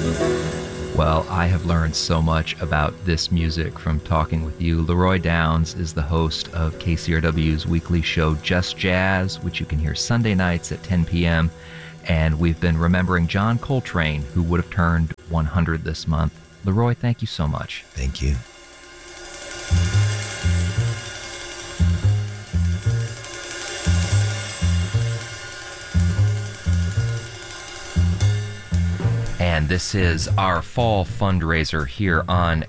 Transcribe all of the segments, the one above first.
Well, I have learned so much about this music from talking with you. Leroy Downs is the host of KCRW's weekly show Just Jazz, which you can hear Sunday nights at 10 p.m. And we've been remembering John Coltrane, who would have turned 100 this month. Leroy, thank you so much. Thank you. And this is our fall fundraiser here on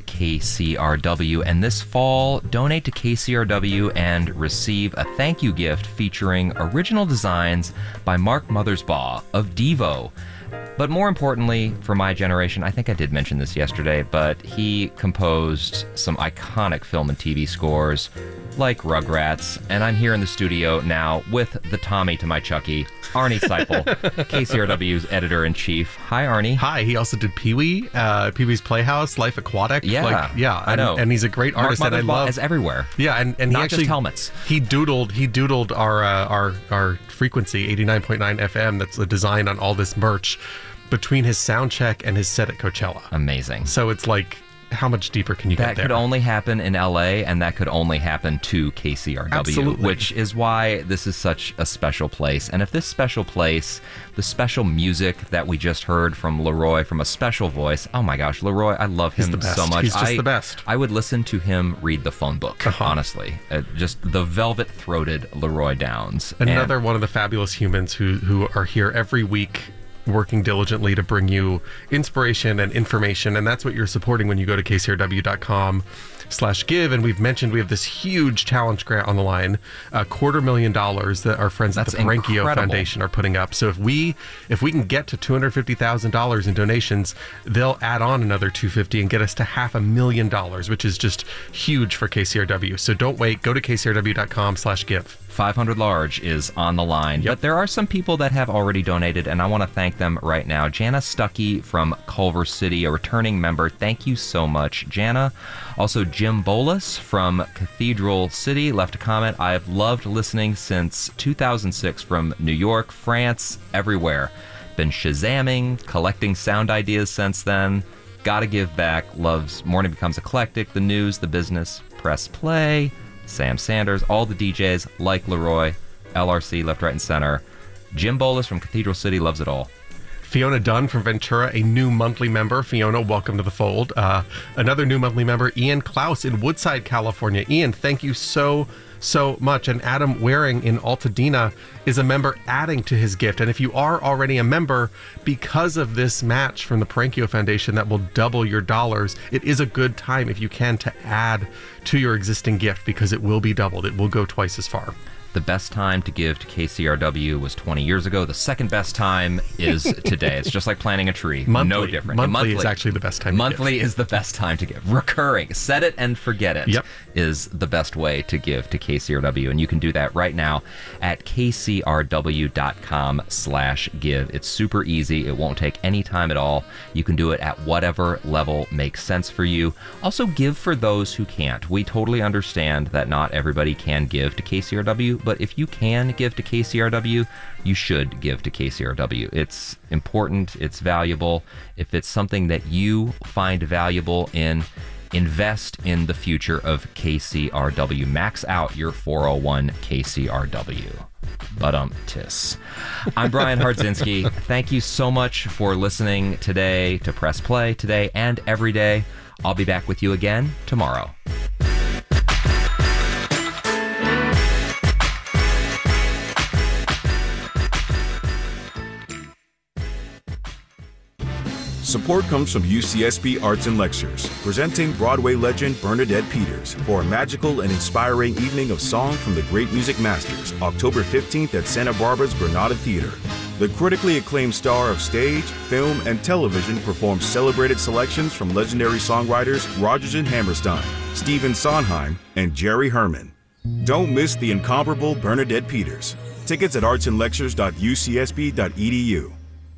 KCRW. And this fall, donate to KCRW and receive a thank you gift featuring original designs by Mark Mothersbaugh of Devo. But more importantly, for my generation, I think I did mention this yesterday, but he composed some iconic film and TV scores like Rugrats, and I'm here in the studio now with the Tommy to my Chucky, Arnie Seipel, KCRW's editor-in-chief. Hi, Arnie. Hi, he also did Pee-wee, Pee-wee's Playhouse, Life Aquatic. Yeah, I know. And he's a great artist, Mark and I love... is everywhere. Yeah, and he not actually... just helmets. He doodled our frequency, 89.9 FM, that's a design on all this merch between his sound check and his set at Coachella. Amazing. So it's like, how much deeper can you get there? That could only happen in LA, and that could only happen to KCRW. Absolutely. Which is why this is such a special place. And if this special place, the special music that we just heard from Leroy, from a special voice, oh my gosh, Leroy, I love him so much. He's just the best. I would listen to him read the phone book, honestly. Just the velvet-throated Leroy Downs. Another one of the fabulous humans who are here every week working diligently to bring you inspiration and information, and that's what you're supporting when you go to kcrw.com/give. And we've mentioned we have this huge challenge grant on the line, $250,000 that our friends at the Parankio Foundation are putting up. So if we can get to $250,000 in donations, they'll add on another $250,000 and get us to $500,000, which is just huge for KCRW. So don't wait, go to kcrw.com/give. 500 large is on the line. Yep. But there are some people that have already donated, and I want to thank them right now. Jana Stuckey from Culver City, a returning member. Thank you so much, Jana. Also, Jim Bolus from Cathedral City left a comment. I've loved listening since 2006 from New York, France, everywhere. Been shazamming, collecting sound ideas since then. Gotta give back. Loves Morning Becomes Eclectic, the news, the business, press play. Sam Sanders, all the DJs like Leroy, LRC, left, right, and center. Jim Bolus from Cathedral City loves it all. Fiona Dunn from Ventura, a new monthly member. Fiona, welcome to the fold. Another new monthly member, Ian Klaus in Woodside, California. Ian, thank you so much. And Adam Waring in Altadena is a member adding to his gift. And if you are already a member, because of this match from the Parankio Foundation that will double your dollars, it is a good time, if you can, to add to your existing gift, because it will be doubled. It will go twice as far. The best time to give to KCRW was 20 years ago. The second best time is today. It's just like planting a tree. Monthly. No different. Monthly is actually the best time to give. Monthly is the best time to give. Recurring. Set it and forget it is the best way to give to KCRW. And you can do that right now at kcrw.com/give. It's super easy. It won't take any time at all. You can do it at whatever level makes sense for you. Also, give for those who can't. We totally understand that not everybody can give to KCRW, but if you can give to KCRW, you should give to KCRW. It's important, it's valuable. If it's something that you find valuable in, invest in the future of KCRW. Max out your 401 KCRW. Tis. I'm Brian Hardzinski. Thank you so much for listening today to Press Play, today and every day. I'll be back with you again tomorrow. Support comes from UCSB Arts and Lectures, presenting Broadway legend Bernadette Peters for a magical and inspiring evening of song from the great music masters, October 15th at Santa Barbara's Granada Theater. The critically acclaimed star of stage, film, and television performs celebrated selections from legendary songwriters Rodgers and Hammerstein, Stephen Sondheim, and Jerry Herman. Don't miss the incomparable Bernadette Peters. Tickets at artsandlectures.ucsb.edu.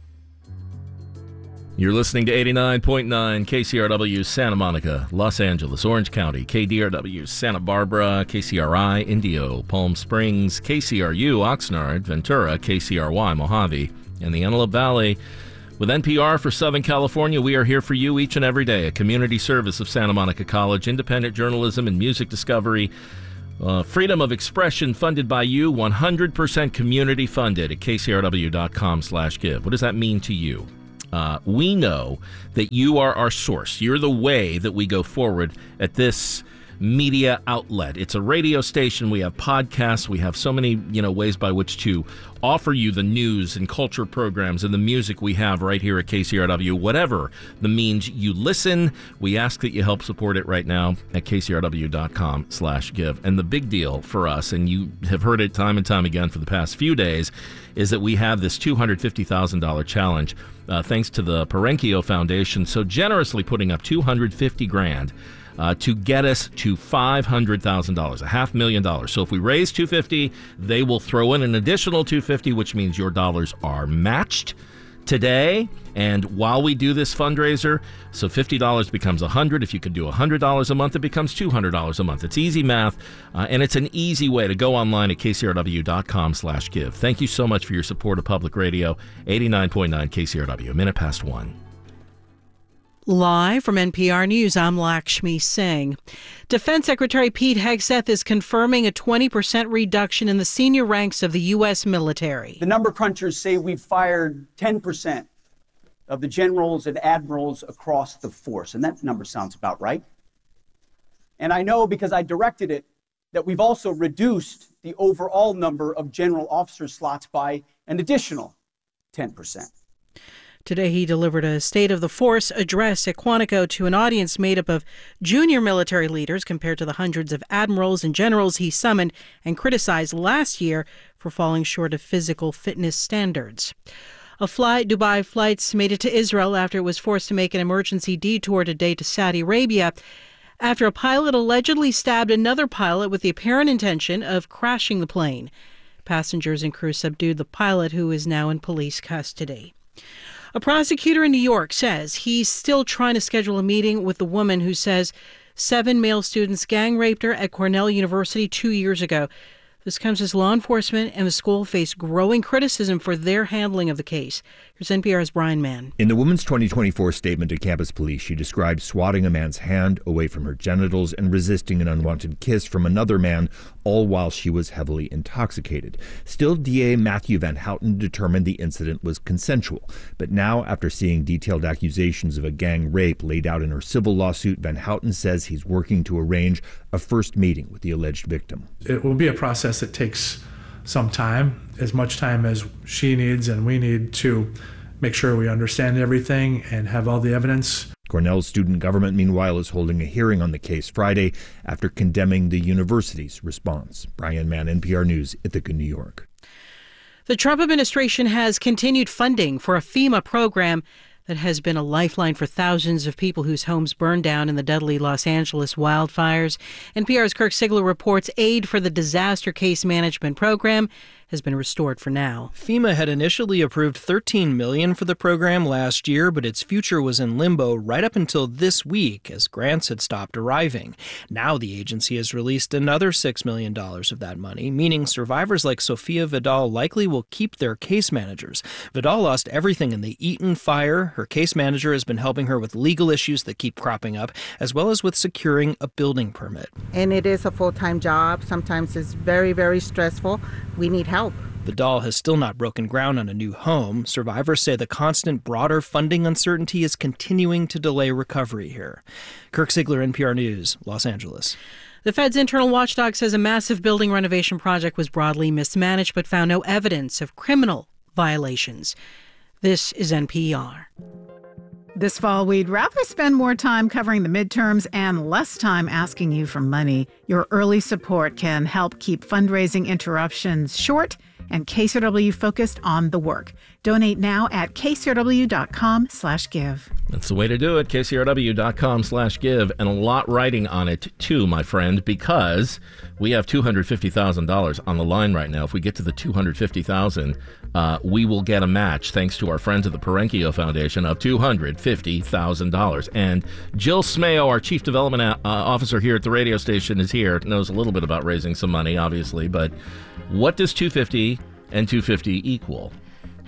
You're listening to 89.9 KCRW Santa Monica, Los Angeles, Orange County, KDRW Santa Barbara, KCRI Indio, Palm Springs, KCRU Oxnard, Ventura, KCRY Mojave, and the Antelope Valley. With NPR for Southern California, we are here for you each and every day. A community service of Santa Monica College, independent journalism and music discovery, freedom of expression funded by you, 100% community funded at kcrw.com/give. What does that mean to you? We know that you are our source. You're the way that we go forward at this media outlet. It's a radio station. We have podcasts. We have so many, ways by which to offer you the news and culture programs and the music we have right here at KCRW. Whatever the means you listen, we ask that you help support it right now at kcrw.com/give. And the big deal for us, and you have heard it time and time again for the past few days, is that we have this $250,000 challenge, thanks to the Perenchio Foundation so generously putting up $250,000 to get us to $500,000, $500,000. So if we raise $250,000, they will throw in an additional $250,000, which means your dollars are matched today. And while we do this fundraiser, so $50 becomes $100. If you could do $100 a month, it becomes $200 a month. It's easy math, and it's an easy way to go online at kcrw.com/give. Thank you so much for your support of public radio. 89.9 KCRW, a minute past 1. Live from NPR News, I'm Lakshmi Singh. Defense Secretary Pete Hegseth is confirming a 20% reduction in the senior ranks of the U.S. military. The number crunchers say we've fired 10% of the generals and admirals across the force, and that number sounds about right. And I know, because I directed it, that we've also reduced the overall number of general officer slots by an additional 10%. Today, he delivered a State of the Force address at Quantico to an audience made up of junior military leaders compared to the hundreds of admirals and generals he summoned and criticized last year for falling short of physical fitness standards. A Dubai Flights made it to Israel after it was forced to make an emergency detour today to Saudi Arabia after a pilot allegedly stabbed another pilot with the apparent intention of crashing the plane. Passengers and crew subdued the pilot, who is now in police custody. A prosecutor in New York says he's still trying to schedule a meeting with the woman who says 7 male students gang raped her at Cornell University 2 years ago. This comes as law enforcement and the school face growing criticism for their handling of the case. Here's NPR's Brian Mann. In the woman's 2024 statement to campus police, she described swatting a man's hand away from her genitals and resisting an unwanted kiss from another man, all while she was heavily intoxicated. Still, DA Matthew Van Houten determined the incident was consensual. But now, after seeing detailed accusations of a gang rape laid out in her civil lawsuit, Van Houten says he's working to arrange a first meeting with the alleged victim. It will be a process that takes some time, as much time as she needs and we need to make sure we understand everything and have all the evidence. Cornell's student government, meanwhile, is holding a hearing on the case Friday after condemning the university's response. Brian Mann, NPR News, Ithaca, New York. The Trump administration has continued funding for a FEMA program that has been a lifeline for thousands of people whose homes burned down in the deadly Los Angeles wildfires. NPR's Kirk Sigler reports aid for the disaster case management program has been restored for now. FEMA had initially approved $13 million for the program last year, but its future was in limbo right up until this week as grants had stopped arriving. Now the agency has released another $6 million of that money, meaning survivors like Sofia Vidal likely will keep their case managers. Vidal lost everything in the Eaton fire. Her case manager has been helping her with legal issues that keep cropping up, as well as with securing a building permit. And it is a full-time job. Sometimes it's very, very stressful. We need help. Vidal has still not broken ground on a new home. Survivors say the constant broader funding uncertainty is continuing to delay recovery here. Kirk Sigler, NPR News, Los Angeles. The Fed's internal watchdog says a massive building renovation project was broadly mismanaged but found no evidence of criminal violations. This is NPR. This fall, we'd rather spend more time covering the midterms and less time asking you for money. Your early support can help keep fundraising interruptions short and KCRW focused on the work. Donate now at kcrw.com/give. That's the way to do it, kcrw.com/give, and a lot writing on it too, my friend, because we have $250,000 on the line right now. If we get to the $250,000, we will get a match, thanks to our friends at the Perenchio Foundation, of $250,000. And Jill Smayo, our Chief Development Officer here at the radio station, is here, knows a little bit about raising some money, obviously, but what does $250 and $250 equal?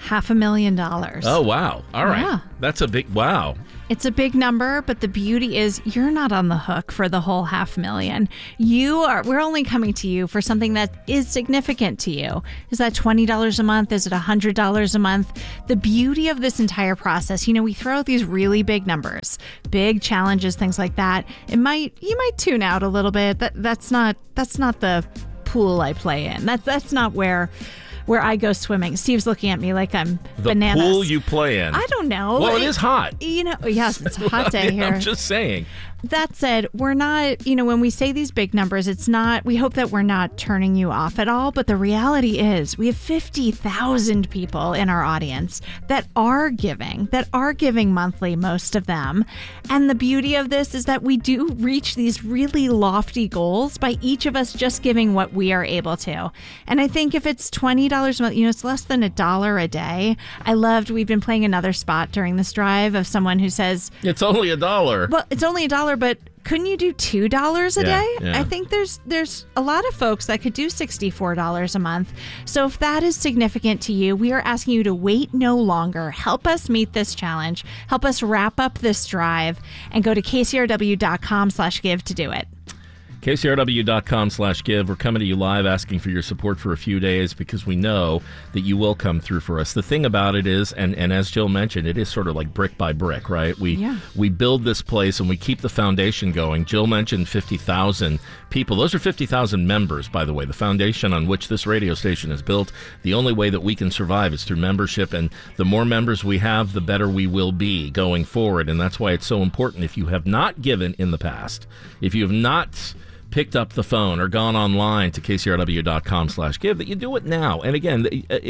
$500,000. Oh, wow. All right. Yeah. That's a big, wow. It's a big number, but the beauty is you're not on the hook for the whole $500,000. We're only coming to you for something that is significant to you. Is that $20 a month? Is it $100 a month? The beauty of this entire process, we throw out these really big numbers, big challenges, things like that. You might tune out a little bit. That's not the pool I play in. That's not where I go swimming. Steve's looking at me like I'm bananas. The pool you play in. I don't know. Well, it is hot. Yes, it's a hot day here. I'm just saying. That said, we're not, when we say these big numbers, we hope that we're not turning you off at all. But the reality is we have 50,000 people in our audience that are giving monthly, most of them. And the beauty of this is that we do reach these really lofty goals by each of us just giving what we are able to. And I think if it's $20 a month, it's less than $1 a day. We've been playing another spot during this drive of someone who says, it's only $1. Well, it's only $1. But couldn't you do $2 a day? Yeah. I think there's a lot of folks that could do $64 a month. So if that is significant to you, we are asking you to wait no longer. Help us meet this challenge. Help us wrap up this drive and go to kcrw.com/give to do it. KCRW.com/give. We're coming to you live asking for your support for a few days because we know that you will come through for us. The thing about it is, and as Jill mentioned, it is sort of like brick by brick, right? We build this place and we keep the foundation going. Jill mentioned 50,000 people. Those are 50,000 members, by the way. The foundation on which this radio station is built. The only way that we can survive is through membership, and the more members we have, the better we will be going forward. And that's why it's so important. If you have not given in the past, if you have not picked up the phone or gone online to kcrw.com/give, that you do it now. And again,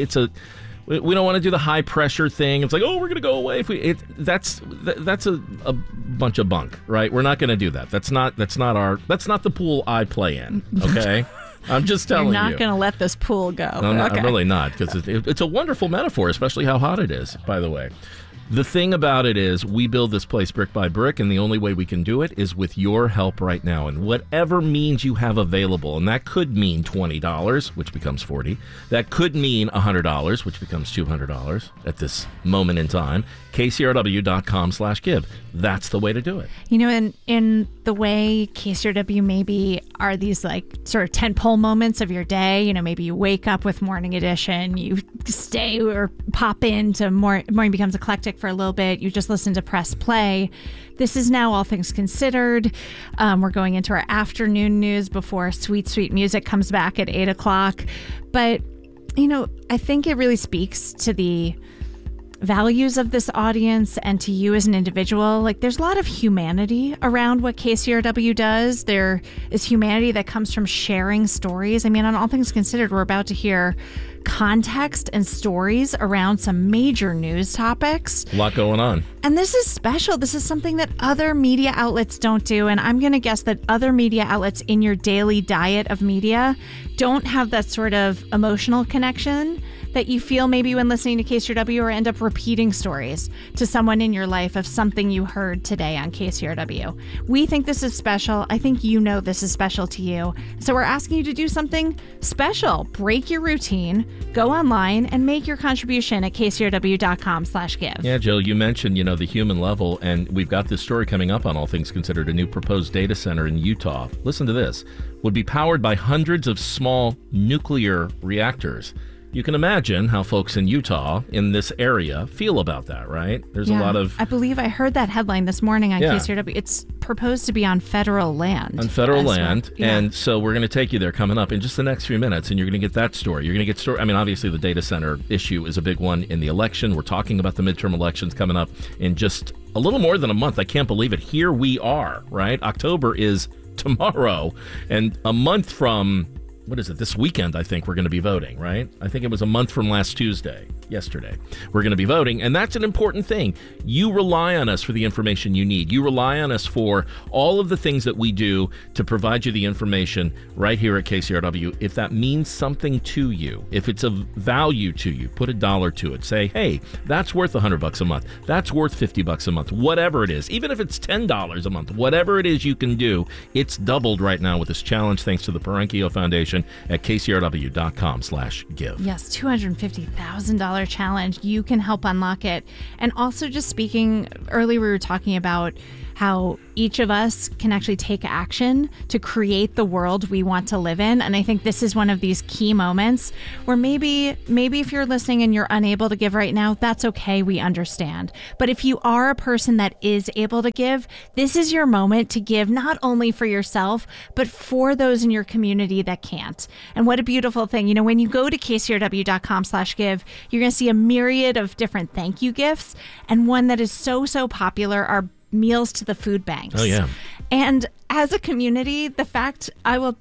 we don't want to do the high pressure thing. It's like, we're going to go away. That's a bunch of bunk, right? We're not going to do that. That's not the pool I play in. Okay. I'm just telling you. You're not going to let this pool go. No, okay. I'm really not, because it's a wonderful metaphor, especially how hot it is, by the way. The thing about it is we build this place brick by brick, and the only way we can do it is with your help right now. And whatever means you have available, and that could mean $20, which becomes $40. That could mean $100, which becomes $200 at this moment in time. KCRW.com/give. That's the way to do it. In the way KCRW maybe are these like sort of tentpole moments of your day. Maybe you wake up with Morning Edition, you stay or pop into Morning Becomes Eclectic for a little bit, you just listen to Press Play. This is now All Things Considered. We're going into our afternoon news before Sweet Sweet Music comes back at 8 o'clock. But, I think it really speaks to the values of this audience and to you as an individual. Like, there's a lot of humanity around what KCRW does. There is humanity that comes from sharing stories. On All Things Considered, we're about to hear context and stories around some major news topics. A lot going on. And this is special. This is something that other media outlets don't do. And I'm going to guess that other media outlets in your daily diet of media don't have that sort of emotional connection that you feel maybe when listening to KCRW, or end up repeating stories to someone in your life of something you heard today on KCRW. We think this is special. I think this is special to you. So we're asking you to do something special. Break your routine, go online, and make your contribution at kcrw.com/give. Yeah, Jill, you mentioned, the human level, and we've got this story coming up on All Things Considered. A new proposed data center in Utah, listen to this, would be powered by hundreds of small nuclear reactors. You can imagine how folks in Utah, in this area, feel about that, right? There's a lot of... I believe I heard that headline this morning on KCRW. It's proposed to be on federal land. On federal land. Well. Yeah. And so we're going to take you there coming up in just the next few minutes, and you're going to get that story. You're going to get obviously the data center issue is a big one in the election. We're talking about the midterm elections coming up in just a little more than a month. I can't believe it. Here we are, right? October is tomorrow, and a month from... what is it? This weekend, I think we're going to be voting, right? I think it was a month from last Tuesday, yesterday. We're going to be voting, and that's an important thing. You rely on us for the information you need. You rely on us for all of the things that we do to provide you the information right here at KCRW. If that means something to you, if it's of value to you, put $1 to it. Say, hey, that's worth $100 a month. That's worth $50 a month. Whatever it is, even if it's $10 a month, whatever it is you can do, it's doubled right now with this challenge thanks to the Parenkio Foundation. information at kcrw.com/give. Yes, $250,000 challenge. You can help unlock it. And also, just speaking earlier, we were talking about how each of us can actually take action to create the world we want to live in. And I think this is one of these key moments where maybe if you're listening and you're unable to give right now, that's okay. We understand. But if you are a person that is able to give, this is your moment to give, not only for yourself, but for those in your community that can't. And what a beautiful thing. You know, when you go to kcrw.com/give, you're going to see a myriad of different thank you gifts. And one that is so popular are meals to the food banks. Oh, yeah. And as a community, the fact, I will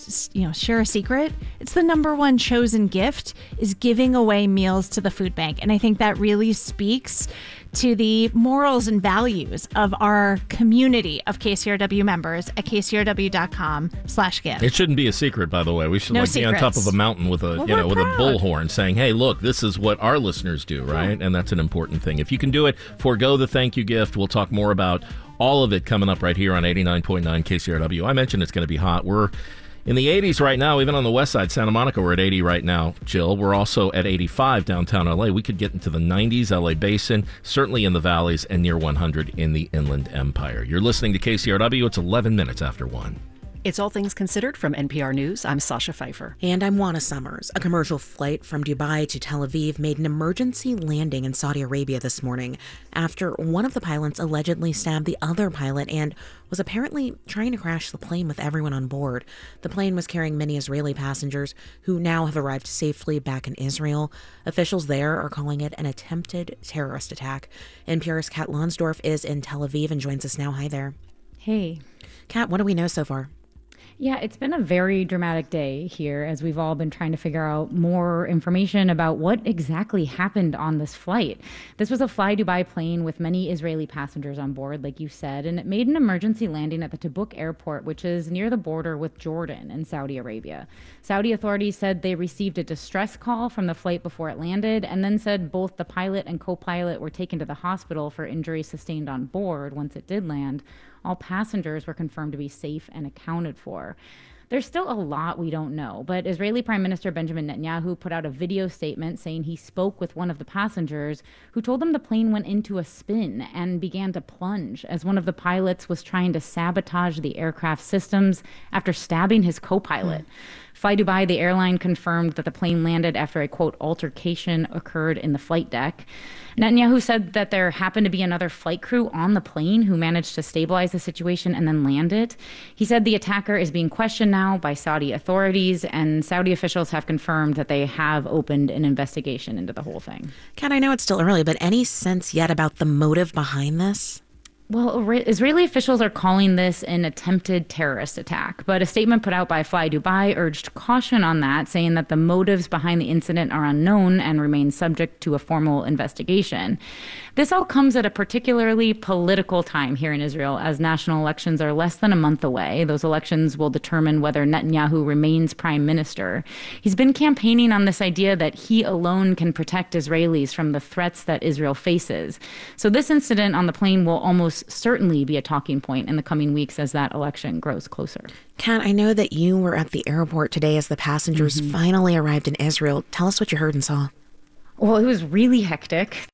share a secret, it's the number one chosen gift is giving away meals to the food bank. And I think that really speaks to the morals and values of our community of KCRW members at kcrw.com/give. It shouldn't be a secret, by the way. We should be on top of a mountain with a with a bullhorn saying, "Hey, look, this is what our listeners do," right? And that's an important thing. If you can do it, forego the thank you gift. We'll talk more about all of it coming up right here on 89.9 KCRW. I mentioned it's going to be hot. We're in the 80s right now, even on the west side, Santa Monica, we're at 80 right now, Jill. We're also at 85 downtown LA. We could get into the 90s, LA Basin, certainly in the valleys, and near 100 in the Inland Empire. You're listening to KCRW. It's 11 minutes after 1. It's All Things Considered from NPR News. I'm Sasha Pfeiffer. And I'm Juana Summers. A commercial flight from Dubai to Tel Aviv made an emergency landing in Saudi Arabia this morning after one of the pilots allegedly stabbed the other pilot and was apparently trying to crash the plane with everyone on board. The plane was carrying many Israeli passengers who now have arrived safely back in Israel. Officials there are calling it an attempted terrorist attack. NPR's Kat Lonsdorf is in Tel Aviv and joins us now. Hi there. Hey. Kat, what do we know so far? Yeah, it's been a very dramatic day here as we've all been trying to figure out more information about what exactly happened on this flight. This was a Fly Dubai plane with many Israeli passengers on board, like you said, and it made an emergency landing at the Tabuk airport, which is near the border with Jordan and Saudi Arabia. Saudi authorities said they received a distress call from the flight before it landed, and then said both the pilot and co-pilot were taken to the hospital for injuries sustained on board once it did land. All passengers were confirmed to be safe and accounted for. There's still a lot we don't know, but Israeli Prime Minister Benjamin Netanyahu put out a video statement saying he spoke with one of the passengers who told him the plane went into a spin and began to plunge as one of the pilots was trying to sabotage the aircraft systems after stabbing his co-pilot. Fly Dubai, the airline, confirmed that the plane landed after a, quote, altercation occurred in the flight deck. Netanyahu said that there happened to be another flight crew on the plane who managed to stabilize the situation and then land it. He said the attacker is being questioned now by Saudi authorities, and Saudi officials have confirmed that they have opened an investigation into the whole thing. Kat, I know it's still early, but any sense yet about the motive behind this? Well, Israeli officials are calling this an attempted terrorist attack, but a statement put out by Fly Dubai urged caution on that, saying that the motives behind the incident are unknown and remain subject to a formal investigation. This all comes at a particularly political time here in Israel, as national elections are less than a month away. Those elections will determine whether Netanyahu remains prime minister. He's been campaigning on this idea that he alone can protect Israelis from the threats that Israel faces. So this incident on the plane will almost certainly be a talking point in the coming weeks as that election grows closer. Kat, I know that you were at the airport today as the passengers finally arrived in Israel. Tell us what you heard and saw. Well, it was really hectic.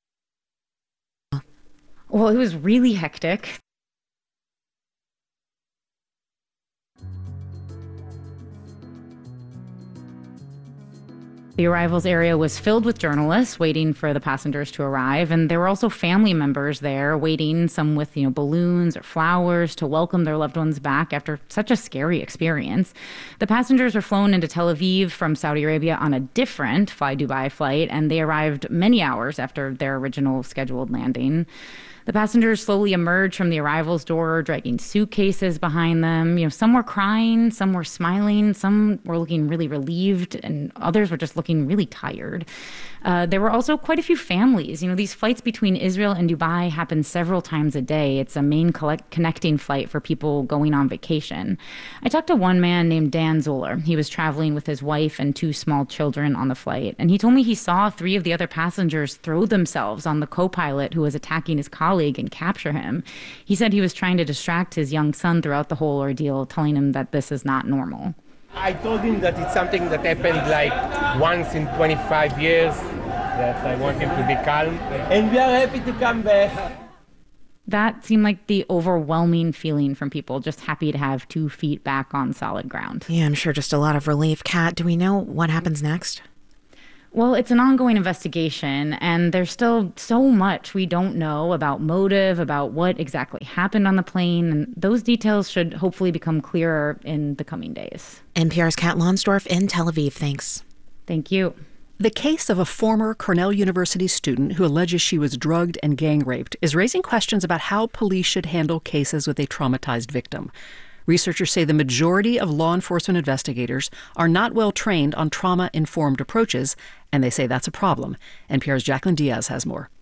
The arrivals area was filled with journalists waiting for the passengers to arrive, and there were also family members there waiting, some with, balloons or flowers to welcome their loved ones back after such a scary experience. The passengers were flown into Tel Aviv from Saudi Arabia on a different Fly Dubai flight, and they arrived many hours after their original scheduled landing. The passengers slowly emerged from the arrivals door, dragging suitcases behind them. Some were crying, some were smiling, some were looking really relieved, and others were just looking really tired. There were also quite a few families. These flights between Israel and Dubai happen several times a day. It's a main connecting flight for people going on vacation. I talked to one man named Dan Zoller. He was traveling with his wife and 2 small children on the flight, and he told me he saw 3 of the other passengers throw themselves on the co-pilot who was attacking his colleague and capture him. He said he was trying to distract his young son throughout the whole ordeal, telling him that this is not normal. I told him that it's something that happened like once in 25 years, that I want him to be calm, and we are happy to come back. That seemed like the overwhelming feeling from people, just happy to have 2 feet back on solid ground. Yeah, I'm sure just a lot of relief. Kat, do we know what happens next? Well, it's an ongoing investigation, and there's still so much we don't know about motive, about what exactly happened on the plane, and those details should hopefully become clearer in the coming days. NPR's Kat Lonsdorf in Tel Aviv. Thanks. Thank you. The case of a former Cornell University student who alleges she was drugged and gang raped is raising questions about how police should handle cases with a traumatized victim. Researchers say the majority of law enforcement investigators are not well trained on trauma-informed approaches, and they say that's a problem. NPR's Jacqueline Diaz has more.